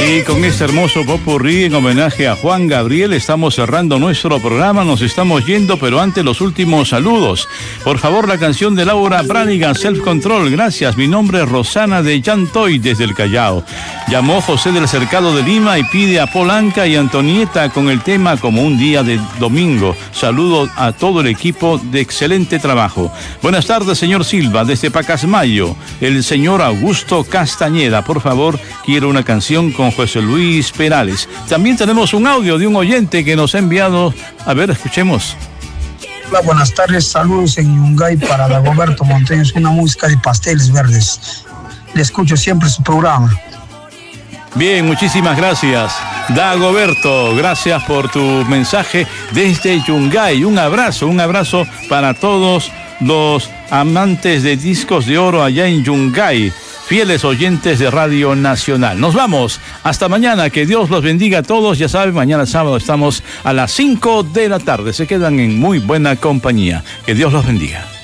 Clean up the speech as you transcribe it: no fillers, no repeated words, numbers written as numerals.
Y con este hermoso popurrí en homenaje a Juan Gabriel estamos cerrando nuestro programa, nos estamos yendo, pero antes los últimos saludos. Por favor, la canción de Laura Branigan, Self Control. Gracias, mi nombre es Rosana de Llantoy desde el Callao. Llamó José del Cercado de Lima y pide a Polanca y Antonieta con el tema Como un día de domingo. Saludo a todo el equipo de excelente trabajo. Buenas tardes, señor Silva, desde Pacasmayo. El señor Augusto Castañeda, por favor, quiero una canción con José Luis Perales. También tenemos un audio de un oyente que nos ha enviado. A ver, escuchemos. Hola, buenas tardes, saludos en Yungay para Dagoberto Monteño, es una música de Pasteles Verdes. Le escucho siempre su programa. Bien, muchísimas gracias, Dagoberto, gracias por tu mensaje desde Yungay. Un abrazo para todos los amantes de discos de oro allá en Yungay, fieles oyentes de Radio Nacional. Nos vamos, hasta mañana, que Dios los bendiga a todos. Ya saben, mañana sábado estamos a las 5 de la tarde, se quedan en muy buena compañía. Que Dios los bendiga.